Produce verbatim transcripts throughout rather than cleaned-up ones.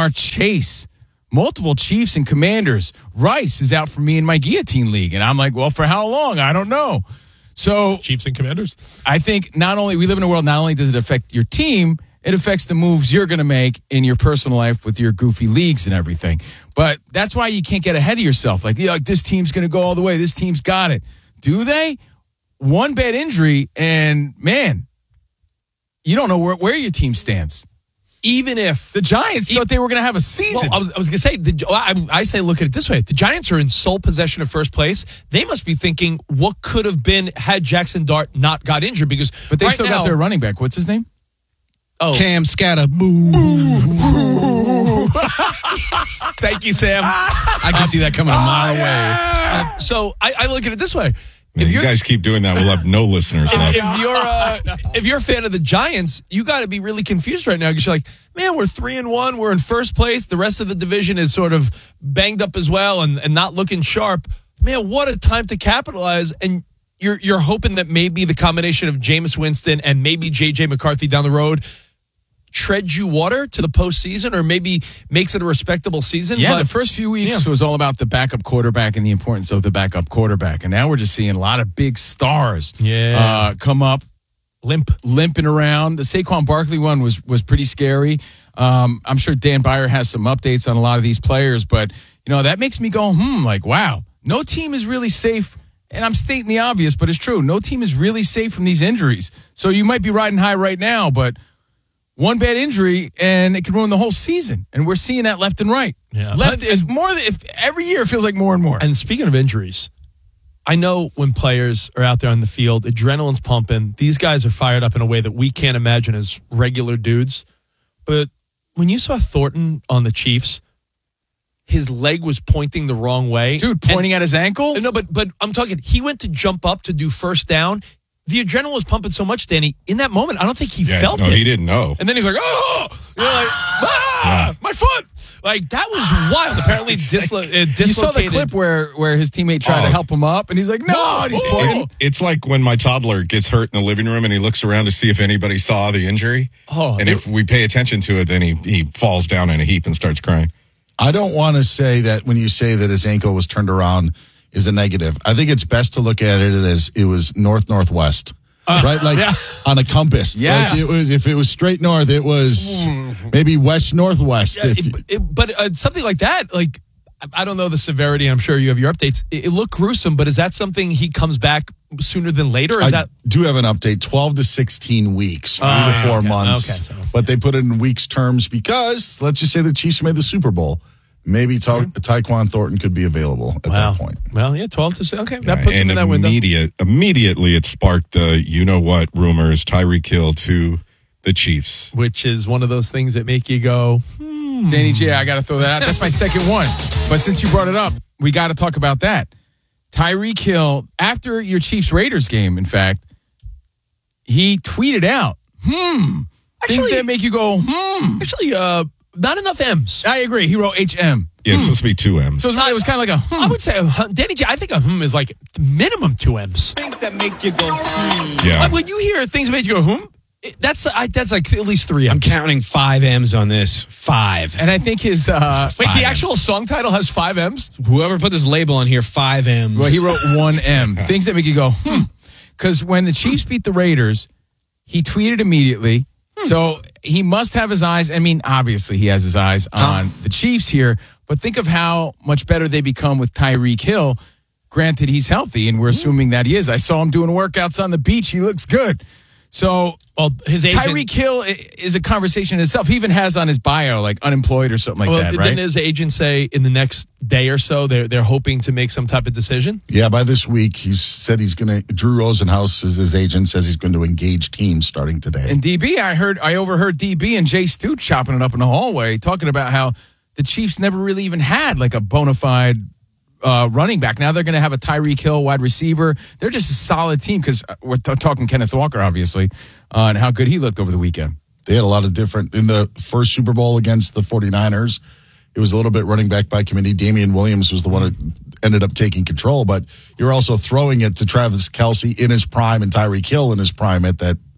Jamar Chase. Multiple Chiefs and Commanders. Rice is out for me in my guillotine league. And I'm like, well, for how long? I don't know. So Chiefs and Commanders? I think not only, we live in a world, not only does it affect your team, it affects the moves you're going to make in your personal life with your goofy leagues and everything. But that's why you can't get ahead of yourself. Like, yeah, this team's going to go all the way. This team's got it. Do they? One bad injury, and man, you don't know where, where your team stands. Even if the Giants thought they were going to have a season. Well, I was, I was going to say, the, I, I say, look at it this way. The Giants are in sole possession of first place. They must be thinking, what could have been had Jackson Dart not got injured? Because But they right still now, got their running back. What's his name? Oh, Cam Scatta. Boo. Boo. Thank you, Sam. I can see that coming a mile oh, yeah. away. Uh, so I, I look at it this way. If you guys keep doing that, we'll have no listeners If, left. if you're uh, if you're a fan of the Giants, you got to be really confused right now because you're like, man, we're three and one, we're in first place. The rest of the division is sort of banged up as well and, and not looking sharp. Man, what a time to capitalize! And you're you're hoping that maybe the combination of Jameis Winston and maybe J J McCarthy down the road treads you water to the postseason, or maybe makes it a respectable season. Yeah, but, the first few weeks yeah. was all about the backup quarterback and the importance of the backup quarterback. And now we're just seeing a lot of big stars Yeah. uh, come up, limp, limping around. The Saquon Barkley one was was pretty scary. Um, I'm sure Dan Byer has some updates on a lot of these players, but you know that makes me go, hmm, like, wow, no team is really safe. And I'm stating the obvious, but it's true. No team is really safe from these injuries. So you might be riding high right now, but one bad injury and it could ruin the whole season, and we're seeing that left and right. Yeah. left is more. Than, if every year it feels like more and more. And speaking of injuries, I know when players are out there on the field, adrenaline's pumping. These guys are fired up in a way that we can't imagine as regular dudes. But when you saw Thornton on the Chiefs, his leg was pointing the wrong way, dude, pointing and, at his ankle. No, but but I'm talking. He went to jump up to do first down. The adrenaline was pumping so much, Danny. In that moment, I don't think he yeah, felt no, it. he didn't know. And then he's like, "Oh, you know, like, ah, Yeah. my foot!" Like that was wild. Apparently, it's dislo- it dislocated. You saw the clip where, where his teammate tried Oh. to help him up, and he's like, "No!" And he's Oh. pointing. It- it's like when my toddler gets hurt in the living room and he looks around to see if anybody saw the injury. Oh, and if we pay attention to it, then he, he falls down in a heap and starts crying. I don't want to say that when you say that his ankle was turned around is a negative. I think it's best to look at it as it was north-northwest. Uh, right, like yeah. on a compass. Yeah, like it was. If it was straight north, it was maybe west northwest. Yeah, if it, you, it, but uh, something like that, like I don't know the severity. I'm sure you have your updates. It, it looked gruesome, but is that something he comes back sooner than later? Or is I that do have an update: twelve to sixteen weeks, three Oh, to four okay. months. Okay, so- But they put it in weeks terms because let's just say the Chiefs made the Super Bowl. Maybe Ta- Mm-hmm. Tyquan Thornton could be available at wow. that point. Well, yeah, twelve to six. Okay, that Yeah, puts him and in that window. immediate, immediately it sparked the you know what rumors, Tyreek Hill to the Chiefs. Which is one of those things that make you go, Danny J, I got to throw that out. That's my second one. But since you brought it up, we got to talk about that. Tyreek Hill, after your Chiefs-Raiders game, in fact, he tweeted out, hmm, Actually- things that make you go, hmm. actually, uh, not enough M's. I agree. He wrote H M. Yeah, it's supposed to be two M's. So it was, really- it was kind of like a hmm. I would say, a, hun- Danny J, I think a hmm is like minimum two M's. Things that make you go, hmm. yeah. Like, when you hear things that make you go, hmm, it- that's I, that's like at least three I'm M's. counting five M's on this. Five. And I think his, uh, Wait, five the actual song title has five M's? Whoever put this label on here, five M's. well, he wrote one M. Things that make you go, hmm. Because when the Chiefs beat the Raiders, he tweeted immediately. So he must have his eyes. I mean, obviously he has his eyes on the Chiefs here, but think of how much better they become with Tyreek Hill. Granted, he's healthy, and we're assuming that he is. I saw him doing workouts on the beach. He looks good. So, Well, his agent, Tyreek Hill i- is a conversation in itself. He even has on his bio, like, unemployed or something like well, that, didn't right? his agent say in the next day or so they're they're hoping to make some type of decision? Yeah, by this week, he's said he's going to. Drew Rosenhaus is his agent. Says he's going to engage teams starting today. And D B, I heard, I overheard D B and Jay Stute chopping it up in the hallway, talking about how the Chiefs never really even had like a bona fide uh, running back. Now they're going to have a Tyreek Hill wide receiver. They're just a solid team because we're t- talking Kenneth Walker, obviously, uh, and how good he looked over the weekend. They had a lot of different in the first Super Bowl against the 49ers. It was a little bit running back by committee. Damian Williams was the one who ended up taking control, but you're also throwing it to Travis Kelce in his prime and Tyreek Hill in his prime at that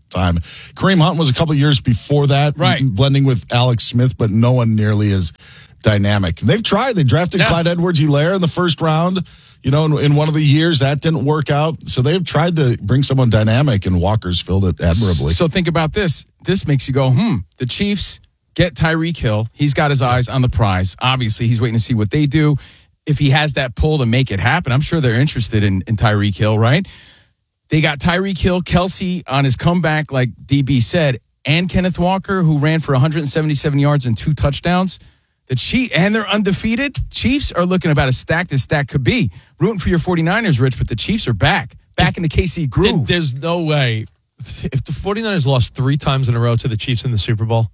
time. Kareem Hunt was a couple years before that, Right. blending with Alex Smith, but no one nearly as dynamic. They've tried. They drafted Yeah. Clyde Edwards-Helaire in the first round. You know, in, in one of the years, that didn't work out. So they've tried to bring someone dynamic, and Walker's filled it admirably. So think about this. This makes you go, hmm, the Chiefs get Tyreek Hill. He's got his eyes on the prize. Obviously, he's waiting to see what they do. If he has that pull to make it happen, I'm sure they're interested in, in Tyreek Hill, right? They got Tyreek Hill, Kelsey on his comeback, like D B said, and Kenneth Walker, who ran for one hundred seventy-seven yards and two touchdowns. The Chiefs, and they're undefeated. Chiefs are looking about as stacked as stack could be. Rooting for your 49ers, Rich, but the Chiefs are back. Back in the K C groove. There's no way. If the 49ers lost three times in a row to the Chiefs in the Super Bowl,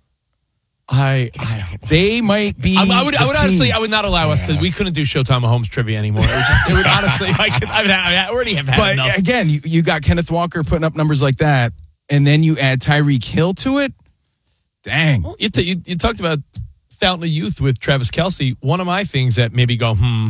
I, I They might be. I, I would, I the would team. honestly, I would not allow us to. We couldn't do Showtime Mahomes trivia anymore. It would, just, it would honestly, I, could, I, would have, I already have had But enough. again, you, you got Kenneth Walker putting up numbers like that, and then you add Tyreek Hill to it. Dang. Well, you, t- you, you talked about Fountain of Youth with Travis Kelce. One of my things that maybe go, hmm,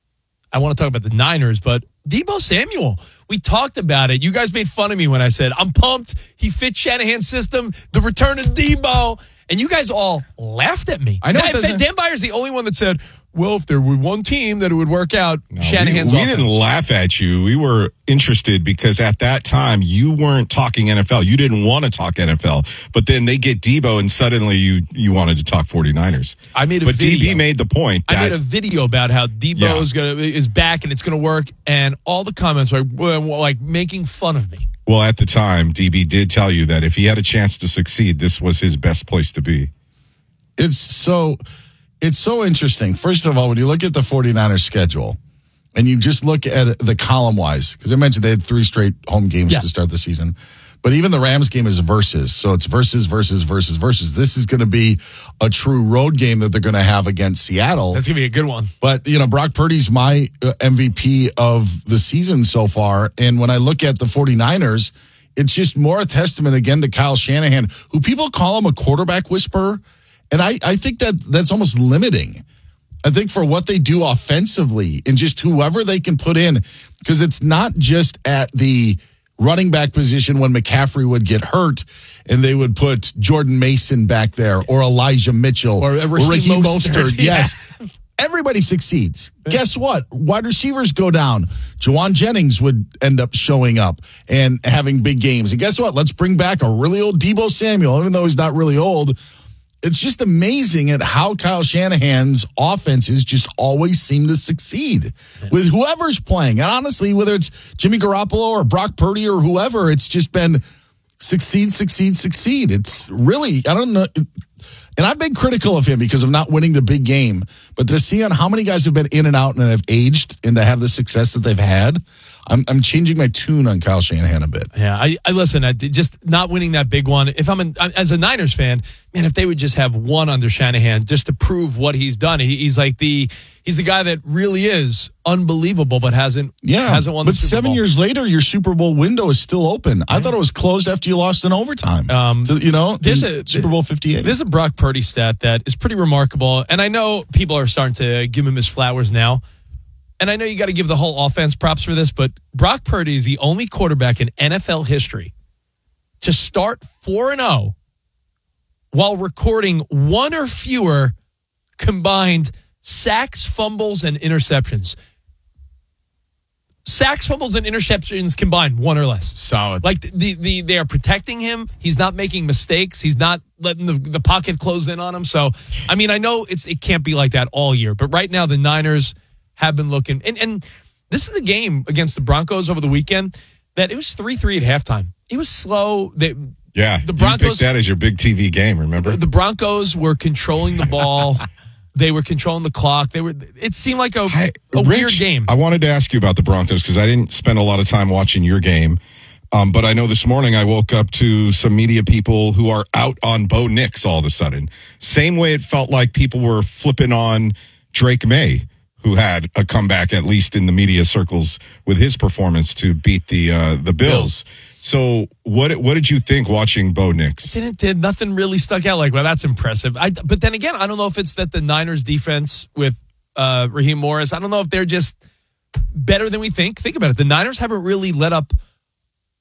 I want to talk about the Niners, but Deebo Samuel. We talked about it. You guys made fun of me when I said, I'm pumped. He fits Shanahan's system. The return of Deebo. And you guys all laughed at me. I know it Dan, doesn't- Dan Byer's the only one that said, well, if there were one team that it would work out, No, Shanahan's we, we offense. didn't laugh at you. We were interested because at that time you weren't talking N F L. You didn't want to talk N F L. But then they get Deebo and suddenly you you wanted to talk 49ers. I made a but video. D B made the point that I made a video about how Debo Yeah. is gonna is back and it's gonna work, and all the comments were were like making fun of me. well, at the time, D B did tell you that if he had a chance to succeed, this was his best place to be. It's so it's so interesting. First of all, when you look at the 49ers schedule and you just look at the column wise, because I mentioned they had three straight home games Yeah. to start the season. But even the Rams game is versus. So it's versus, versus, versus, versus. This is going to be a true road game that they're going to have against Seattle. That's gonna be a good one. But, you know, Brock Purdy's my uh, M V P of the season so far. And when I look at the 49ers, it's just more a testament again to Kyle Shanahan, who people call him a quarterback whisperer. And I, I think that that's almost limiting. I think for what they do offensively and just whoever they can put in, because it's not just at the running back position when McCaffrey would get hurt and they would put Jordan Mason back there or Elijah Mitchell Or Raheem Mostert, Yes. Everybody succeeds. Guess what? Wide receivers go down. Jawan Jennings would end up showing up and having big games. And guess what? Let's bring back a really old Deebo Samuel, even though he's not really old. It's just amazing at how Kyle Shanahan's offenses just always seem to succeed with whoever's playing. And honestly, whether it's Jimmy Garoppolo or Brock Purdy or whoever, it's just been succeed, succeed, succeed. It's really, I don't know. And I've been critical of him because of not winning the big game. But to see on how many guys have been in and out and have aged and to have the success that they've had, I'm, I'm changing my tune on Kyle Shanahan a bit. Yeah, I, I listen. I did- just not winning that big one. If I'm an, as a Niners fan, man, if they would just have one under Shanahan, just to prove what he's done. He, he's like the he's the guy that really is unbelievable, but hasn't Yeah, hasn't won. but the Super seven Bowl. years later, your Super Bowl window is still open. I thought it was closed after you lost in overtime. Um, so, you know, there's in a- Super Bowl fifty-eight. There's a Brock Purdy stat that is pretty remarkable, and I know people are starting to give him his flowers now. And I know you got to give the whole offense props for this, but Brock Purdy is the only quarterback in N F L history to start four and oh while recording one or fewer combined sacks, fumbles, and interceptions. Sacks, fumbles, and interceptions combined, one or less. Solid. Like the, the they are protecting him. He's not making mistakes. He's not letting the, the pocket close in on him. So, I mean, I know it's it can't be like that all year, but right now the Niners have been looking, and, and this is a game against the Broncos over the weekend that it was three three at halftime. It was slow. They, Yeah, the you Broncos. picked that as your big T V game, remember? The Broncos were controlling the ball. They were controlling the clock. They were. It seemed like a, I- a Rich, weird game. I wanted to ask you about the Broncos because I didn't spend a lot of time watching your game. Um, but I know this morning I woke up to some media people who are out on Bo Nix all of a sudden. Same way it felt like people were flipping on Drake May, who had a comeback, at least in the media circles, with his performance to beat the uh, the Bills. So what what did you think watching Bo Nix? Didn't did nothing really stuck out like, well, that's impressive. I, but then again, I don't know if it's that the Niners defense with uh, Raheem Morris, I don't know if they're just better than we think. Think about it. The Niners haven't really let up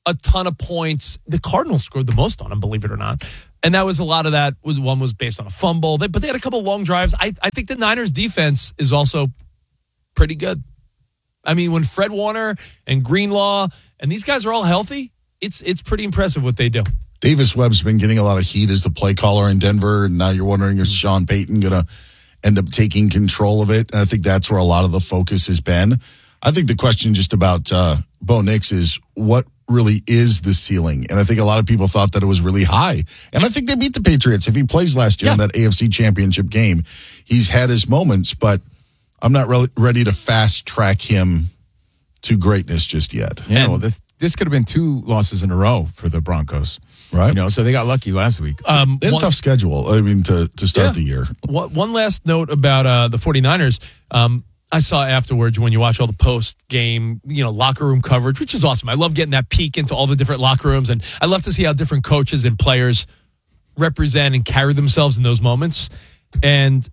a ton of points. The Cardinals scored the most on them, believe it or not. And that was a lot of that. Was one was based on a fumble. They, but they had a couple long drives. I, I think the Niners defense is also pretty good. I mean, when Fred Warner and Greenlaw and these guys are all healthy, it's it's pretty impressive what they do. Davis Webb's been getting a lot of heat as the play caller in Denver, and now you're wondering if Sean Payton going to end up taking control of it. And I think that's where a lot of the focus has been. I think the question just about uh, Bo Nix is what really is the ceiling? And I think a lot of people thought that it was really high. And I think they beat the Patriots. If he plays last year yeah. in that A F C Championship game, he's had his moments, but I'm not re- ready to fast track him to greatness just yet. Yeah, And- well, this this could have been two losses in a row for the Broncos. Right. You know, so they got lucky last week. Um, They had a one- tough schedule, I mean, to, to start Yeah. the year. One one last note about uh, the 49ers. Um, I saw afterwards when you watch all the post-game, you know, locker room coverage, which is awesome. I love getting that peek into all the different locker rooms, and I love to see how different coaches and players represent and carry themselves in those moments. And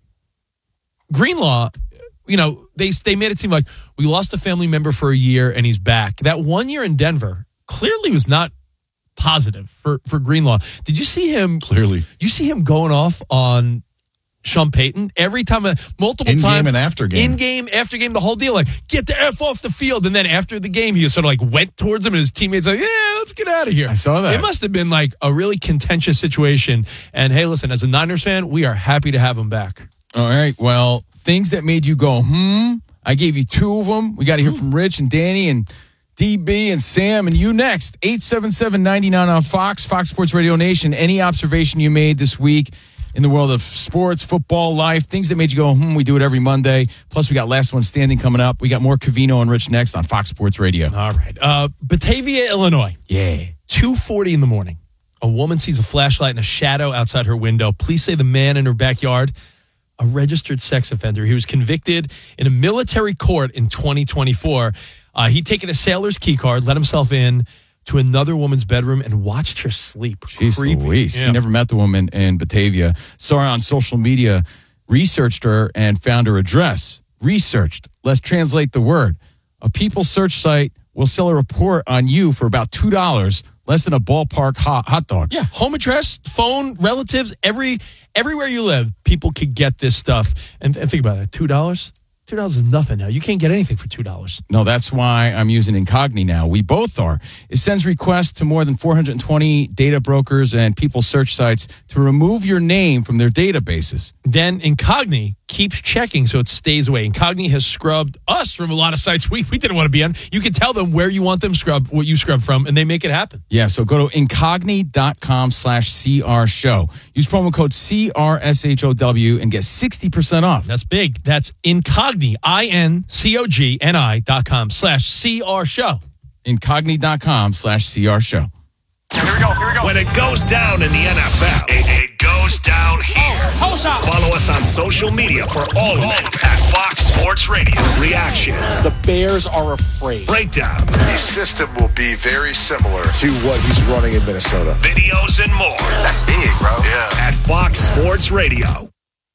Greenlaw, you know, they they made it seem like we lost a family member for a year and he's back. That one year in Denver clearly was not positive for, for Greenlaw. Did you see him? Clearly. You see him going off on Sean Payton every time, uh, multiple In times. game and after game. In game, after game, the whole deal. Like, get the F off the field. And then after the game, he sort of like went towards him and his teammates like, yeah, let's get out of here. I saw that. It must have been like a really contentious situation. And hey, listen, as a Niners fan, we are happy to have him back. All right. Well, things that made you go, hmm. I gave you two of them. We got to hear from Rich and Danny and D B and Sam and you next. eight seven seven, nine nine on Fox, Fox Sports Radio Nation. Any observation you made this week in the world of sports, football, life, things that made you go, hmm, we do it every Monday. Plus, we got Last One Standing coming up. We got more Covino and Rich next on Fox Sports Radio. All right. Uh, Batavia, Illinois. Yeah. two forty in the morning. A woman sees a flashlight and a shadow outside her window. Police say the man in her backyard, a registered sex offender. He was convicted in a military court in twenty twenty-four. Uh, he'd taken a sailor's key card, let himself in to another woman's bedroom and watched her sleep. Jeez Creepy. Louise. Yeah. He never met the woman in Batavia. Saw her on social media, researched her, and found her address. Researched. Let's translate the word. A people search site will sell a report on you for about two dollars, less than a ballpark hot, hot dog. Yeah, home address, phone, relatives, every everywhere you live, people could get this stuff. And, and think about it, two dollars? two dollars is nothing now. You can't get anything for two dollars. No, that's why I'm using Incogni now. We both are. It sends requests to more than four hundred twenty data brokers and people search sites to remove your name from their databases. Then Incogni keeps checking so it stays away. Incogni has scrubbed us from a lot of sites we, we didn't want to be on. You can tell them where you want them scrubbed, what you scrub from, and they make it happen. Yeah, so go to incogni.com slash CR show. Use promo code C R S H O W and get sixty percent off. That's big. That's Incogni, I N C O G N I dot com slash C R show. Incogni.com slash CR show. Here we go, here we go. When it goes down in the N F L, it, it goes down here. Follow us on social media for all of it at Fox Sports Radio. Reactions, The Bears are afraid. breakdowns, His system will be very similar to what he's running in Minnesota. videos, and more That's big, bro. Yeah. at Fox Sports Radio.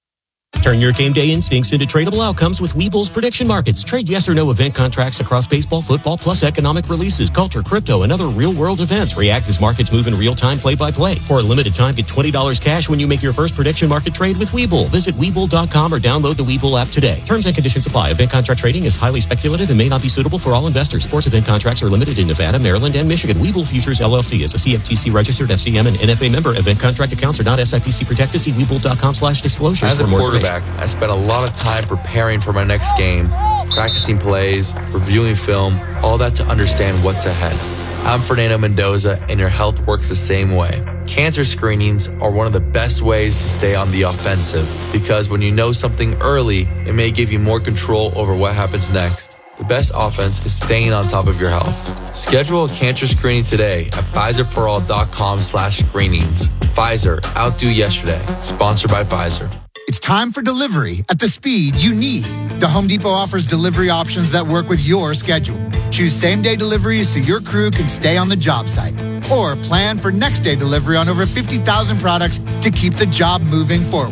Turn your game day instincts into tradable outcomes with Webull's prediction markets. Trade yes or no event contracts across baseball, football, plus economic releases, culture, crypto, and other real-world events. React as markets move in real time, play-by-play. For a limited time, get twenty dollars cash when you make your first prediction market trade with Webull. Visit Webull dot com or download the Webull app today. Terms and conditions apply. Event contract trading is highly speculative and may not be suitable for all investors. Sports event contracts are limited in Nevada, Maryland, and Michigan. Webull Futures, L L C is a C F T C registered F C M and N F A member. Event contract accounts are not S I P C protected. See Webull dot com slash disclosures As for a more quarterback, information. I spent a lot of time preparing for my next game, practicing plays, reviewing film, all that to understand what's ahead. I'm Fernando Mendoza, and your health works the same way. Cancer screenings are one of the best ways to stay on the offensive, because when you know something early, it may give you more control over what happens next. The best offense is staying on top of your health. Schedule a cancer screening today at Pfizer for all dot com slash screenings. Pfizer, outdo yesterday. Sponsored by Pfizer. It's time for delivery at the speed you need. The Home Depot offers delivery options that work with your schedule. Choose same-day deliveries so your crew can stay on the job site. Or plan for next-day delivery on over fifty thousand products to keep the job moving forward.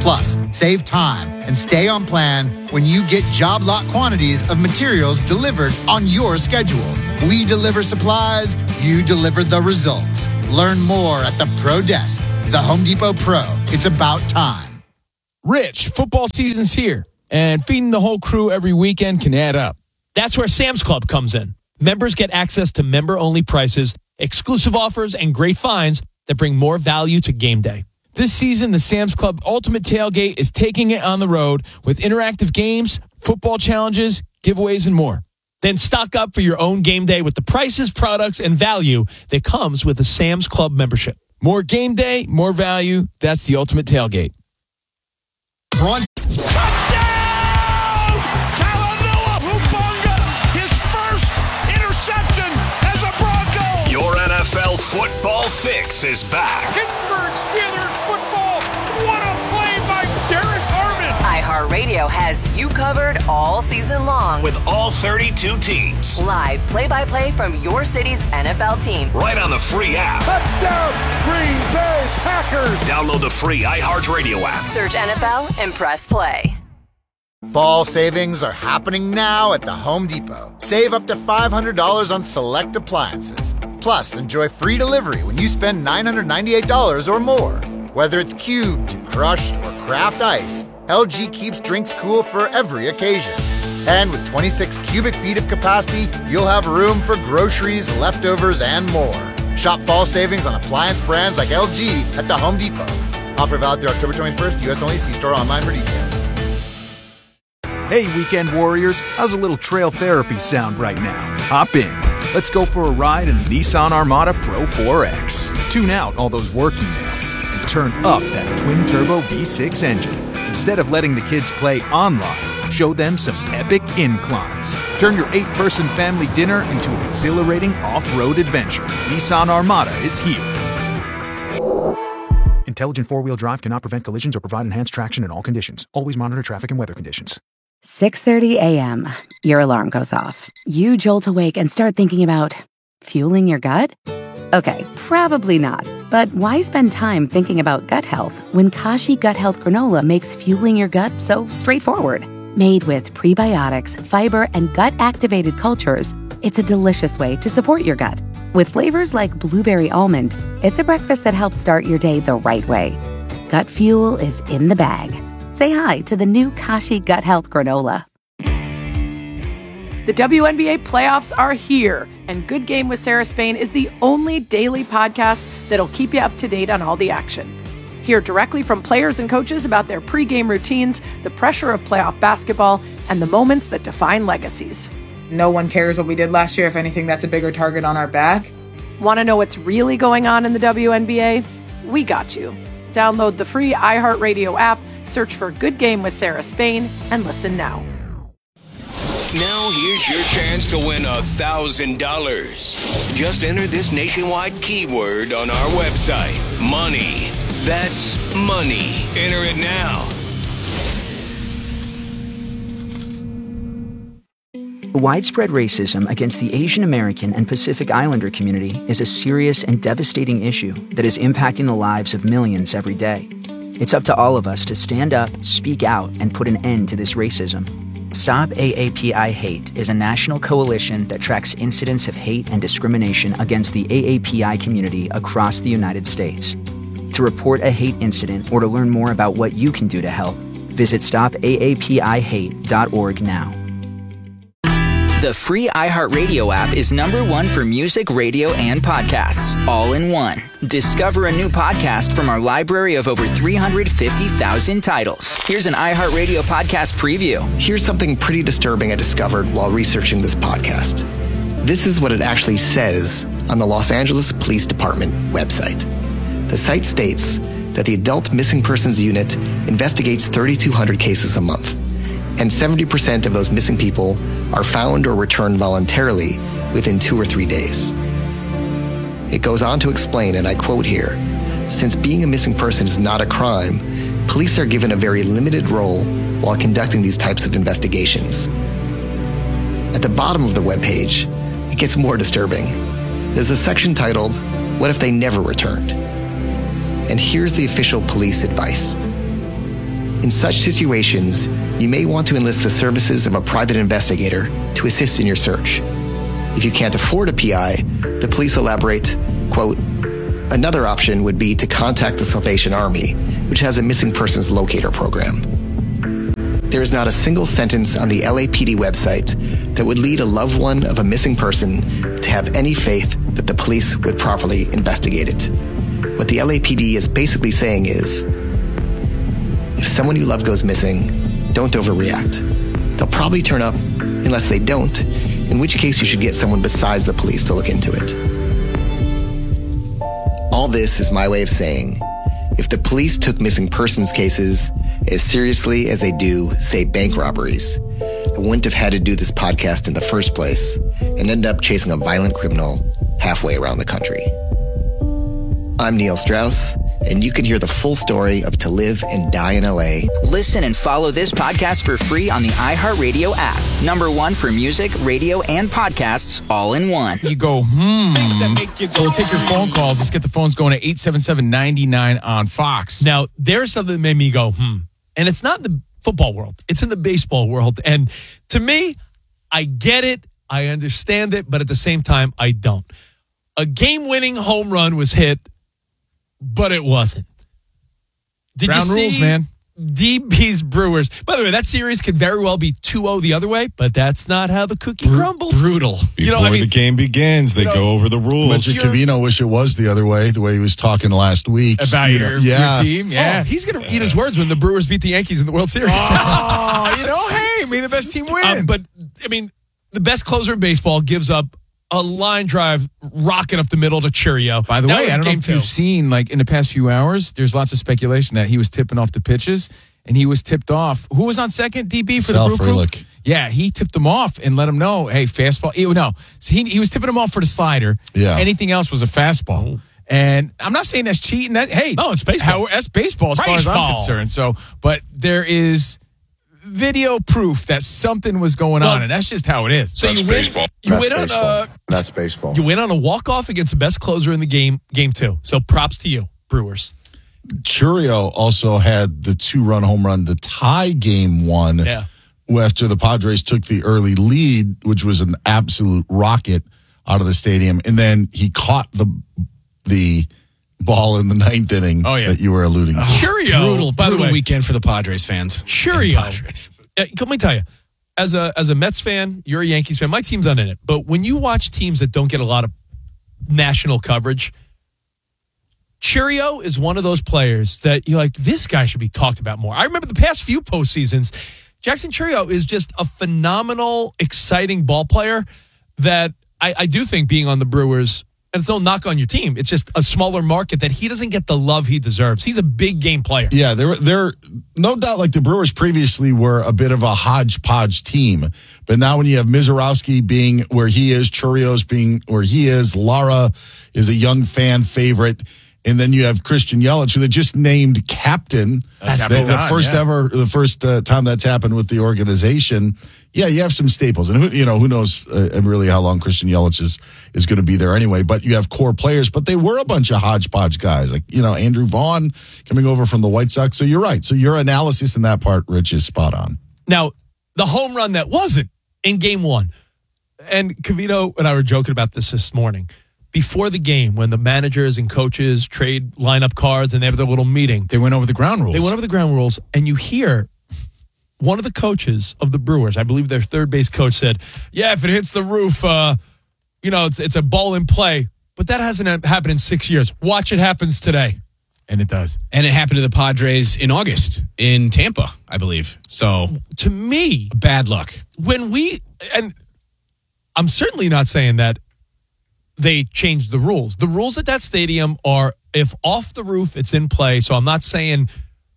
Plus, save time and stay on plan when you get job lot quantities of materials delivered on your schedule. We deliver supplies, you deliver the results. Learn more at the Pro Desk. The Home Depot Pro. It's about time. Rich, football season's here, and feeding the whole crew every weekend can add up. That's where Sam's Club comes in. Members get access to member-only prices, exclusive offers, and great finds that bring more value to game day. This season, the Sam's Club Ultimate Tailgate is taking it on the road with interactive games, football challenges, giveaways, and more. Then stock up for your own game day with the prices, products, and value that comes with a Sam's Club membership. More game day, more value. That's the Ultimate Tailgate. Touchdown! Talanoa Hufanga, his first interception as a Bronco. Your N F L football fix is back. Pittsburgh Steelers football. What a play by Derek Harmon. iHeartRadio has you covered all season long with all thirty-two teams. Live play-by-play from your city's N F L team. Right on the free app. Touchdown, Green Bay Packers. Download the free iHeartRadio app. Search N F L and press play. Fall savings are happening now at the Home Depot. Save up to five hundred dollars on select appliances. Plus, enjoy free delivery when you spend nine hundred ninety-eight dollars or more. Whether it's cubed, crushed, or craft ice, L G keeps drinks cool for every occasion. And with twenty-six cubic feet of capacity, you'll have room for groceries, leftovers, and more. Shop fall savings on appliance brands like L G at the Home Depot. Offer valid through October twenty-first, U S only. See store online for details. Hey, weekend warriors. How's a little trail therapy sound right now? Hop in. Let's go for a ride in the Nissan Armada Pro four X. Tune out all those work emails and turn up that twin-turbo V six engine. Instead of letting the kids play online, show them some epic inclines. Turn your eight-person family dinner into an exhilarating off-road adventure. Nissan Armada is here. Intelligent four-wheel drive cannot prevent collisions or provide enhanced traction in all conditions. Always monitor traffic and weather conditions. six thirty a.m. Your alarm goes off. You jolt awake and start thinking about fueling your gut? Okay, probably not. But why spend time thinking about gut health when Kashi Gut Health Granola makes fueling your gut so straightforward? Made with prebiotics, fiber, and gut-activated cultures, it's a delicious way to support your gut. With flavors like blueberry almond, it's a breakfast that helps start your day the right way. Gut fuel is in the bag. Say hi to the new Kashi Gut Health Granola. The W N B A playoffs are here, and Good Game with Sarah Spain is the only daily podcast that'll keep you up to date on all the action. Hear directly from players and coaches about their pregame routines, the pressure of playoff basketball, and the moments that define legacies. No one cares what we did last year. If anything, that's a bigger target on our back. Want to know what's really going on in the W N B A? We got you. Download the free iHeartRadio app, search for Good Game with Sarah Spain, and listen now. Now here's your chance to win a thousand dollars. Just enter this nationwide keyword on our website. Money. That's money. Enter it now. Widespread racism against the Asian American and Pacific Islander community is a serious and devastating issue that is impacting the lives of millions every day. It's up to all of us to stand up, speak out, and put an end to this racism. Stop A A P I Hate is a national coalition that tracks incidents of hate and discrimination against the A A P I community across the United States. To report a hate incident or to learn more about what you can do to help, visit stop A A P I hate dot org now. The free iHeartRadio app is number one for music, radio, and podcasts, all in one. Discover a new podcast from our library of over three hundred fifty thousand titles. Here's an iHeartRadio podcast preview. Here's something pretty disturbing I discovered while researching this podcast. This is what it actually says on the Los Angeles Police Department website. The site states that the Adult Missing Persons Unit investigates thirty-two hundred cases a month, and seventy percent of those missing people are found or returned voluntarily within two or three days. It goes on to explain, and I quote here, since being a missing person is not a crime, police are given a very limited role while conducting these types of investigations. At the bottom of the webpage, it gets more disturbing. There's a section titled, What If They Never Returned? And here's the official police advice. In such situations, you may want to enlist the services of a private investigator to assist in your search. If you can't afford a P I, the police elaborate, quote, another option would be to contact the Salvation Army, which has a missing persons locator program. There is not a single sentence on the L A P D website that would lead a loved one of a missing person to have any faith that the police would properly investigate it. What the L A P D is basically saying is, if someone you love goes missing, don't overreact. They'll probably turn up unless they don't, in which case you should get someone besides the police to look into it. All this is my way of saying, if the police took missing persons cases as seriously as they do, say, bank robberies, I wouldn't have had to do this podcast in the first place and end up chasing a violent criminal halfway around the country. I'm Neil Strauss, and you can hear the full story of To Live and Die in L A. Listen and follow this podcast for free on the iHeartRadio app. Number one for music, radio, and podcasts all in one. You go, hmm. So we'll take your phone calls. Let's get the phones going at eight seven seven, nine nine on Fox. Now, there's something that made me go, hmm. And it's not in the football world. It's in the baseball world. And to me, I get it. I understand it. But at the same time, I don't. A game-winning home run was hit, but it wasn't. Did Ground you see rules, man. D B's Brewers? By the way, that series could very well be two oh the other way, but that's not how the cookie Br- crumbled. Brutal. Before You know, I mean, the game begins, they you know, go over the rules. Magic Covino wish it was the other way, the way he was talking last week. About You your, know, yeah. your team, yeah. Oh, he's going to eat his words when the Brewers beat the Yankees in the World Series. Oh, you know, hey, may the best team win. Um, but, I mean, the best closer in baseball gives up a line drive rocket up the middle to Cheerio. By the That way, was I don't know game if two. you've seen, like, in the past few hours, there's lots of speculation that he was tipping off the pitches, and he was tipped off. Who was on second, D B, for Sal the Brew Crew? Frelick. Yeah, he tipped him off and let him know, hey, fastball. Ew, no, so he, he was tipping him off for the slider. Yeah. Anything else was a fastball. And I'm not saying that's cheating. That Hey, No, it's baseball. How, that's baseball as far as I'm Baseball. concerned. So, but there is video proof that something was going Well, on, and that's just how it is. So you win, you That's win on baseball. uh, That's baseball. you win on a walk-off against the best closer in the game, game two. So props to you, Brewers. Churio also had the two-run home run to tie game one Yeah. after the Padres took the early lead, which was an absolute rocket out of the stadium. And then he caught the the ball in the ninth inning Oh, yeah. that you were alluding to. Cheerio. Brutal, by the brutal way, weekend for the Padres fans. Cheerio. And Padres. Uh, Let me tell you, as a as a Mets fan, you're a Yankees fan. My team's not in it, but when you watch teams that don't get a lot of national coverage, Cheerio is one of those players that you're like, this guy should be talked about more. I remember the past few postseasons, Jackson Cheerio is just a phenomenal, exciting ball player that I, I do think being on the Brewers, and it's no knock on your team, it's just a smaller market that he doesn't get the love he deserves. He's a big game player. Yeah, they're they're no doubt like the Brewers previously were a bit of a hodgepodge team, but now when you have Mizorowski being where he is, Churrios being where he is, Lara is a young fan favorite, and then you have Christian Yelich, who they just named captain. That's the, the Captain, first yeah. ever, the first uh, time that's happened with the organization. Yeah, you have some staples, and who, you know who knows uh, really how long Christian Yelich is is going to be there anyway. But you have core players, but they were a bunch of hodgepodge guys, like you know Andrew Vaughn coming over from the White Sox. So you're right. So your analysis in that part, Rich, is spot on. Now, the home run that wasn't in game one, and Covino and I were joking about this this morning. Before the game, when the managers and coaches trade lineup cards and they have their little meeting, They went over the ground rules. they went over the ground rules, and you hear one of the coaches of the Brewers, I believe their third base coach, said, yeah, if it hits the roof, uh, you know, it's it's a ball in play. But that hasn't happened in six years. Watch it happens today. And it does. And it happened to the Padres in August in Tampa, I believe. So To me, bad luck. when we, and I'm certainly not saying that they changed the rules. The rules at that stadium are if off the roof, it's in play. So I'm not saying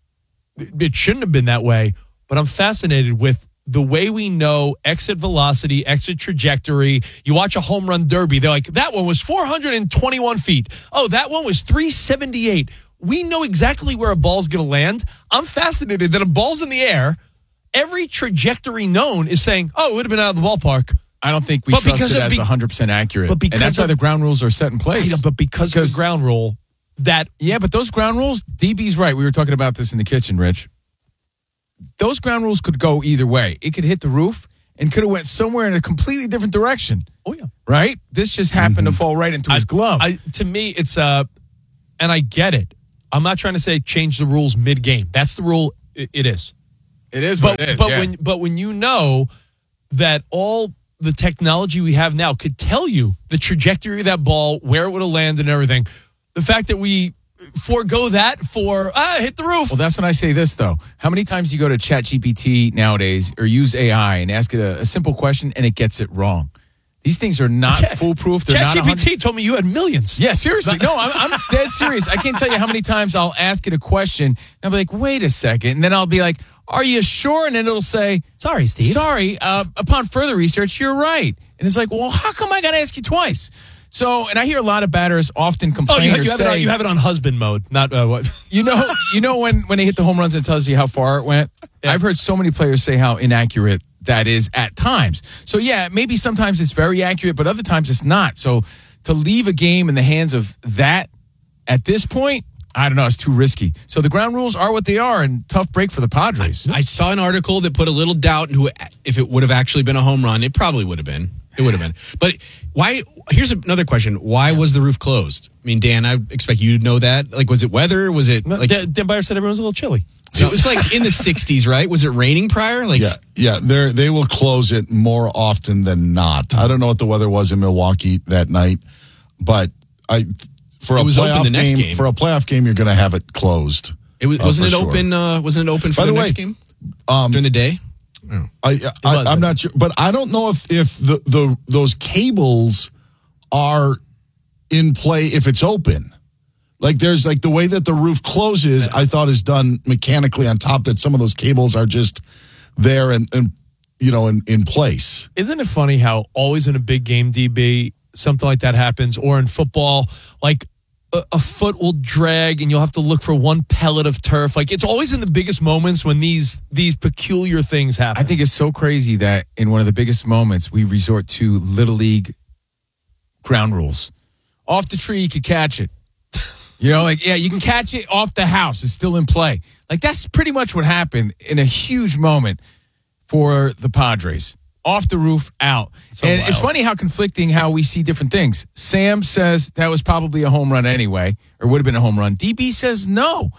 it shouldn't have been that way, but I'm fascinated with the way we know exit velocity, exit trajectory. You watch a home run derby, they're like, that one was four hundred twenty-one feet. Oh, that one was three seventy-eight. We know exactly where a ball's going to land. I'm fascinated that a ball's in the air. Every trajectory known is saying, oh, it would have been out of the ballpark. I don't think we But trust because it of as be- one hundred percent accurate. but because and that's why of- the ground rules are set in place. But because, of the ground rule, that Yeah, but those ground rules, D B's right. We were talking about this in the kitchen, Rich. those ground rules could go either way. It could hit the roof and could have went somewhere in a completely different direction. Oh, yeah. Right? This just happened Mm-hmm. to fall right into his I, glove. I, to me, it's uh, and I get it. I'm not trying to say change the rules mid-game. That's the rule. It, it is. It is but, what it is, But yeah. when but when you know that all the technology we have now could tell you the trajectory of that ball, where it would have landed and everything, the fact that we forego that for, ah, hit the roof. Well, that's when I say this, though. How many times you go to ChatGPT nowadays or use A I and ask it a, a simple question and it gets it wrong? These things are not Chat- foolproof. They're not ChatGPT told me you had millions. Yeah, seriously. No, I'm, I'm dead serious. I can't tell you how many times I'll ask it a question and I'll be like, wait a second. And then I'll be like, are you sure? And then it'll say, sorry, Steve. Sorry. Uh, upon further research, you're right. And it's like, well, how come I got to ask you twice? So, and I hear a lot of batters often Oh, complain you, or you, have say, it on, you have it on husband mode, not uh, what? you know, you know when, when they hit the home runs, it tells you how far it went. Yeah. I've heard so many players say how inaccurate that is at times. So yeah, maybe sometimes it's very accurate, but other times it's not. So to leave a game in the hands of that at this point, I don't know, it's too risky. So the ground rules are what they are, and tough break for the Padres. I saw an article that put a little doubt in who, if it would have actually been a home run. It probably would have been. It would have been. But why? Here's another question. Why was the roof closed? I mean, Dan, I expect you to know that. Like, was it weather? Was it like Dan, Dan Byer said everyone was a little chilly. It was like in the sixties, right? Was it raining prior? Like, yeah, yeah. They they will close it more often than not. I don't know what the weather was in Milwaukee that night, but I for It a was open playoff the next game, game. for a playoff game, you're going to have it closed. It was, uh, wasn't for it sure. open? Uh, wasn't it open for By the, the way, next game Um, during the day? I, I I'm not sure, but I don't know if if the, the those cables are in play if it's open. Like there's like the way that the roof closes, I thought is done mechanically on top. That some of those cables are just there and, and you know in, in place. Isn't it funny how always in a big game, D B, something like that happens, or in football, like a, a foot will drag and you'll have to look for one pellet of turf. Like it's always in the biggest moments when these these peculiar things happen. I think it's so crazy that in one of the biggest moments, we resort to Little League ground rules. Off the tree, you could catch it. You know, like, yeah, you can catch it off the house. It's still in play. Like, that's pretty much what happened in a huge moment for the Padres. Off the roof, out. So and wild. it's funny how conflicting how we see different things. Sam says that was probably a home run anyway, or would have been a home run. D B says no.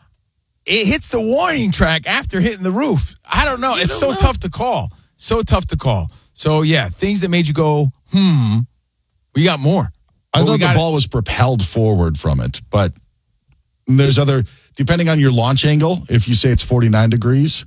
It hits the warning track after hitting the roof. I don't know. You It's don't so know. tough to call. So tough to call. So, yeah, things that made you go, hmm, we got more. I But we thought the got ball was propelled forward from it, but there's other, depending on your launch angle, if you say it's forty-nine degrees,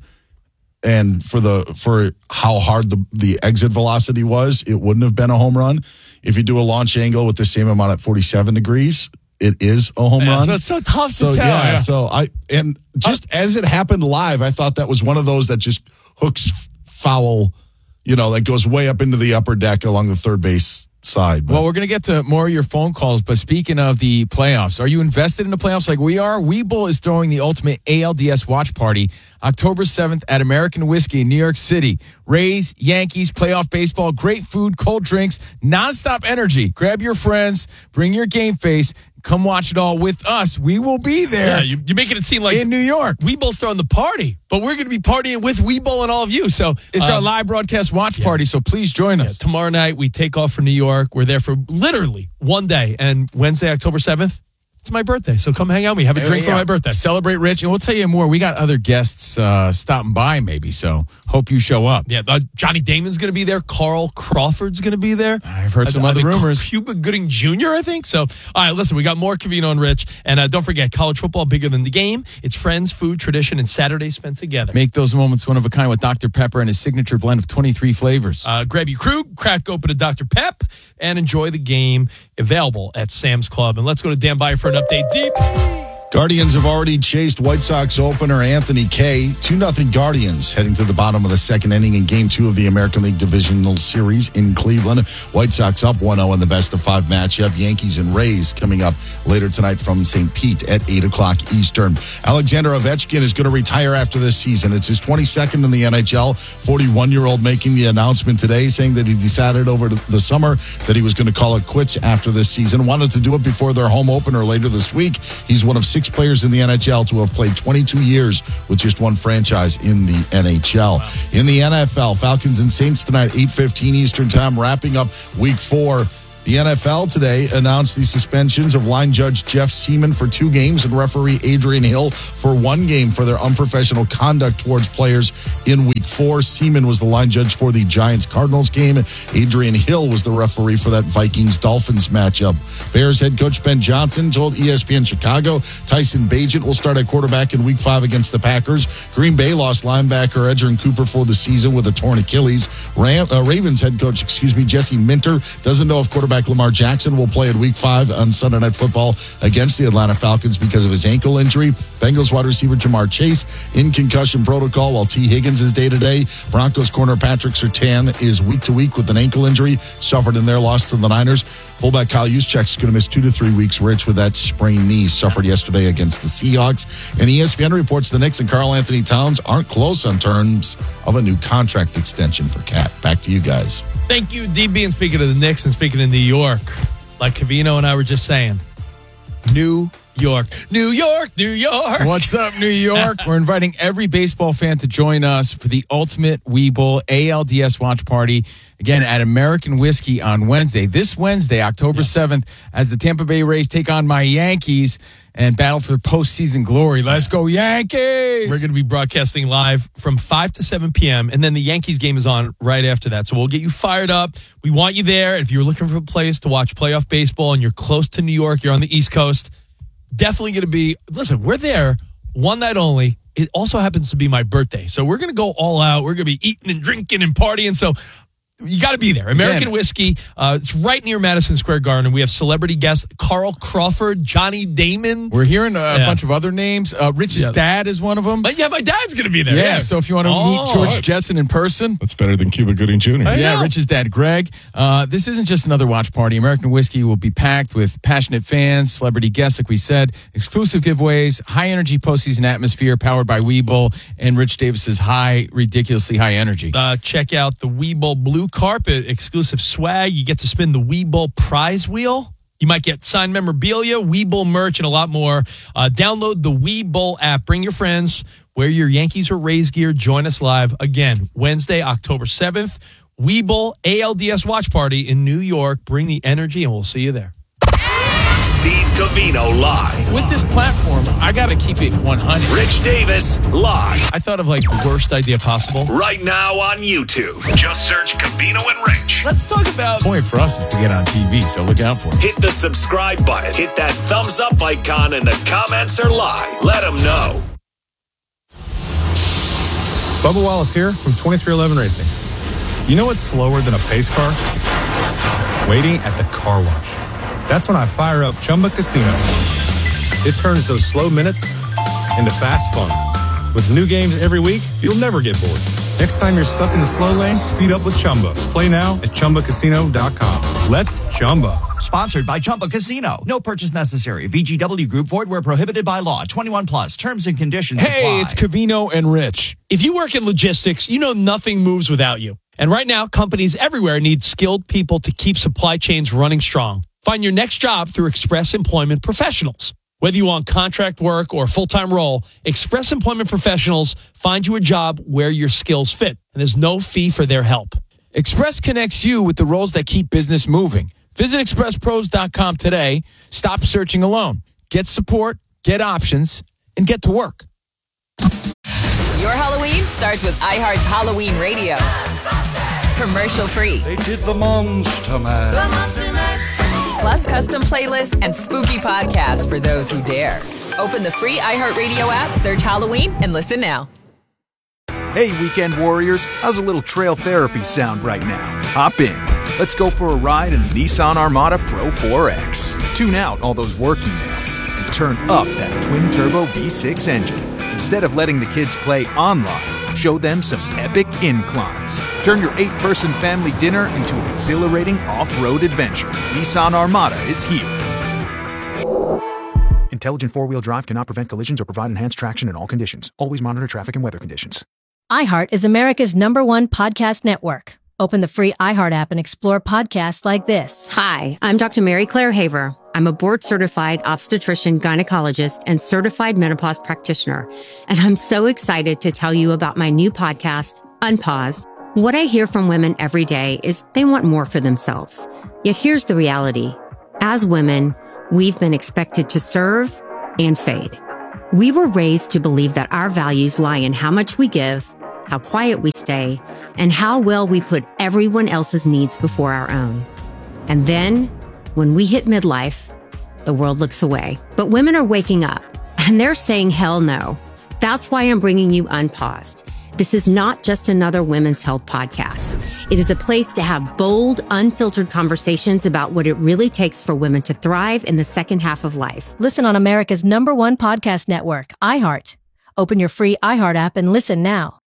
and for the for how hard the, the exit velocity was, it wouldn't have been a home run. If you do a launch angle with the same amount at forty-seven degrees, it is a home Yeah, run. so it's so tough to So tell. yeah, Yeah. so I and just as it happened live, I thought that was one of those that just hooks f- foul, you know, that goes way up into the upper deck along the third base side. But Well, we're going to get to more of your phone calls, but speaking of the playoffs, are you invested in the playoffs like we are? Webull is throwing the ultimate A L D S watch party October seventh at American Whiskey in New York City. Rays, Yankees, playoff baseball, great food, cold drinks, nonstop energy. Grab your friends, bring your game face, come watch it all with us. We will be there Yeah, you, you're making it seem like in New York. Webull's throwing the party, but we're going to be partying with Webull and all of you. So It's our um, live broadcast watch party, so please join us. tomorrow night we take off for New York. We're there for literally one day, and Wednesday, October seventh, it's my birthday. So come hang out with me, have a drink for Yeah. my birthday. Celebrate, Rich, and we'll tell you more. We got other guests uh, stopping by, maybe, so hope you show up. Yeah, uh, Johnny Damon's going to be there. Carl Crawford's going to be there. I've heard some Uh, other I think rumors. Cuba Gooding Junior, I think. So, all right, listen, we got more Covino and Rich. And uh, don't forget, college football bigger than the game. It's friends, food, tradition, and Saturdays spent together. Make those moments one of a kind with Doctor Pepper and his signature blend of twenty-three flavors. Uh, grab your crew, crack open a Doctor Pep, and enjoy the game available at Sam's Club. And let's go to Dan Byer for an update. Deep. Guardians have already chased White Sox opener Anthony Kay. two nothing Guardians heading to the bottom of the second inning in game two of the American League Divisional Series in Cleveland. White Sox up one oh in the best of five matchup. Yankees and Rays coming up later tonight from Saint Pete at eight o'clock Eastern. Alexander Ovechkin is going to retire after this season. It's his twenty-second in the N H L. forty-one-year-old making the announcement today saying that he decided over the summer that he was going to call it quits after this season. Wanted to do it before their home opener later this week. He's one of six players in the N H L to have played twenty-two years with just one franchise in the N H L. Wow. In the N F L, Falcons and Saints tonight, eight fifteen Eastern Time, wrapping up week four. The N F L today announced the suspensions of line judge Jeff Seaman for two games and referee Adrian Hill for one game for their unprofessional conduct towards players in week four. Seaman was the line judge for the Giants-Cardinals game. Adrian Hill was the referee for that Vikings-Dolphins matchup. Bears head coach Ben Johnson told E S P N Chicago Tyson Bagent will start at quarterback in week five against the Packers. Green Bay lost linebacker Edgerrin Cooper for the season with a torn Achilles. Ram, uh, Ravens head coach, excuse me, Jesse Minter doesn't know if quarterback Lamar Jackson will play in week five on Sunday Night Football against the Atlanta Falcons because of his ankle injury. Bengals wide receiver Jamar Chase in concussion protocol while T. Higgins is day-to-day. Broncos corner Patrick Surtain is week-to-week with an ankle injury suffered in their loss to the Niners. Fullback Kyle Juszczyk is going to miss two to three weeks. Rich with that sprained knee suffered yesterday against the Seahawks. And E S P N reports the Knicks and Karl Anthony Towns aren't close on terms of a new contract extension for Cat. Back to you guys. Thank you, D B. And speaking of the Knicks and speaking of New York, like Covino and I were just saying, New York, New York, New York. What's up, New York? We're inviting every baseball fan to join us for the Ultimate Weeble A L D S watch party, again, at American Whiskey on Wednesday. This Wednesday, October seventh, as the Tampa Bay Rays take on my Yankees and battle for postseason glory. Let's go, Yankees! We're going to be broadcasting live from five to seven p.m., and then the Yankees game is on right after that. So we'll get you fired up. We want you there. If you're looking for a place to watch playoff baseball and you're close to New York, you're on the East Coast, definitely going to be, listen, we're there one night only. It also happens to be my birthday. So we're going to go all out. We're going to be eating and drinking and partying. So you got to be there. American Again. Whiskey. Uh, it's right near Madison Square Garden. We have celebrity guests Carl Crawford, Johnny Damon. We're hearing a yeah. bunch of other names. Uh, Rich's yeah. dad is one of them. But yeah, my dad's going to be there. Yeah, yeah. so if you want to oh, meet George right. Jetson in person. That's better than Cuba Gooding Junior I yeah, know. Rich's dad, Greg. Uh, this isn't just another watch party. American Whiskey will be packed with passionate fans, celebrity guests, like we said, exclusive giveaways, high-energy postseason atmosphere powered by Weeble, and Rich Davis's high, ridiculously high energy. Uh, check out the Weeble Blue Carpet exclusive swag. You get to spin the Weeble prize wheel. You might get signed memorabilia, Weeble merch, and a lot more. Uh, download the Weeble app. Bring your friends. Wear your Yankees or Rays gear. Join us live again Wednesday, October seventh. Weeble A L D S watch party in New York. Bring the energy, and we'll see you there. Steve Covino live. With this platform, I got to keep it one hundred. Rich Davis live. I thought of like the worst idea possible. Right now on YouTube. Just search Covino and Rich. Let's talk about. The point for us is to get on T V, so look out for it. Hit the subscribe button. Hit that thumbs up icon, and the comments are live. Let them know. Bubba Wallace here from twenty-three eleven Racing. You know what's slower than a pace car? Waiting at the car wash. That's when I fire up Chumba Casino. It turns those slow minutes into fast fun. With new games every week, you'll never get bored. Next time you're stuck in the slow lane, speed up with Chumba. Play now at Chumba Casino dot com. Let's Chumba. Sponsored by Chumba Casino. No purchase necessary. V G W Group. Void where prohibited by law. twenty-one plus. Terms and conditions apply. Hey, it's Covino and Rich. If you work in logistics, you know nothing moves without you. And right now, companies everywhere need skilled people to keep supply chains running strong. Find your next job through Express Employment Professionals. Whether you want contract work or a full-time role, Express Employment Professionals find you a job where your skills fit, and there's no fee for their help. Express connects you with the roles that keep business moving. Visit express pros dot com today. Stop searching alone. Get support, get options, and get to work. Your Halloween starts with iHeart's Halloween Radio. Commercial free. They did the Monster Mash. The Monster Mash. Plus custom playlists and spooky podcasts for those who dare. Open the free iHeartRadio app, search Halloween, and listen now. Hey, weekend warriors, how's a little trail therapy sound right now? Hop in. Let's go for a ride in the Nissan Armada Pro four X. Tune out all those work emails and turn up that twin-turbo V six engine. Instead of letting the kids play online, show them some epic inclines. Turn your eight-person family dinner into an exhilarating off-road adventure. Nissan Armada is here. Intelligent four-wheel drive cannot prevent collisions or provide enhanced traction in all conditions. Always monitor traffic and weather conditions. iHeart is America's number one podcast network. Open the free iHeart app and explore podcasts like this. Hi, I'm Doctor Mary Claire Haver. I'm a board-certified obstetrician, gynecologist, and certified menopause practitioner. And I'm so excited to tell you about my new podcast, Unpaused. What I hear from women every day is they want more for themselves. Yet here's the reality. As women, we've been expected to serve and fade. We were raised to believe that our values lie in how much we give, how quiet we stay, and how well we put everyone else's needs before our own. And then, when we hit midlife, the world looks away. But women are waking up, and they're saying hell no. That's why I'm bringing you Unpaused. This is not just another women's health podcast. It is a place to have bold, unfiltered conversations about what it really takes for women to thrive in the second half of life. Listen on America's number one podcast network, iHeart. Open your free iHeart app and listen now.